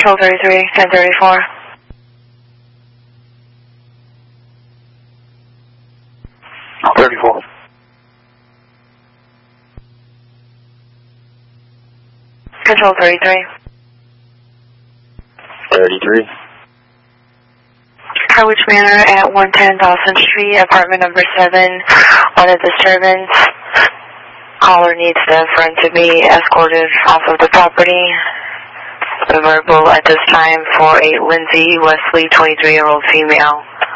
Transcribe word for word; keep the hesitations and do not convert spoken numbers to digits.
Control thirty-three, ten thirty-four. thirty-four. Control thirty-three. thirty-three. Harwich Manor at one ten Dawson Street, apartment number seven, on a disturbance. Caller needs the friend to be escorted off of the property. The verbal at this time for a Lindsay Wesley, twenty-three-year-old female.